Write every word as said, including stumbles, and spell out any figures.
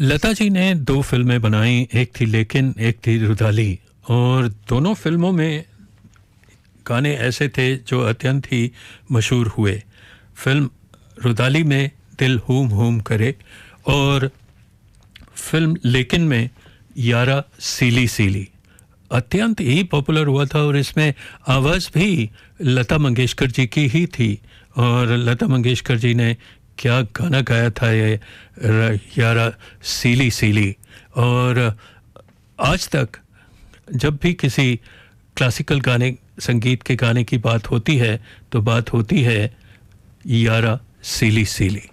लता जी ने दो फिल्में बनाई, एक थी लेकिन, एक थी रुदाली, और दोनों फिल्मों में गाने ऐसे थे जो अत्यंत ही मशहूर हुए। फिल्म रुदाली में दिल हुम हुम करे और फिल्म लेकिन में यारा सीली सीली अत्यंत ही पॉपुलर हुआ था, और इसमें आवाज़ भी लता मंगेशकर जी की ही थी। और लता मंगेशकर जी ने क्या गाना गाया था ये यारा सीली सीली। और आज तक जब भी किसी क्लासिकल गाने संगीत के गाने की बात होती है तो बात होती है यारा सीली सीली।